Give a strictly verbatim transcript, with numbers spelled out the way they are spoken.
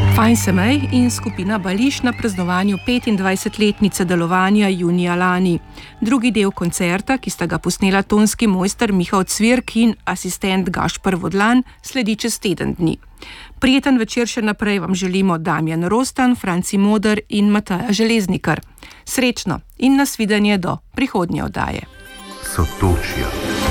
Fajn Semej in skupina Bališ na praznovanju petindvajsetletnice delovanja junija lani. Drugi del koncerta, ki sta ga posnela tonski mojster Miha Cvirk in asistent Gašper Vodlan, sledi čez teden dni. Prijeten večer še naprej vam želimo Damjan Rostan, Franci Moder in Mataja Železnikar. Srečno in nasvidenje do prihodnje oddaje. Sotočja.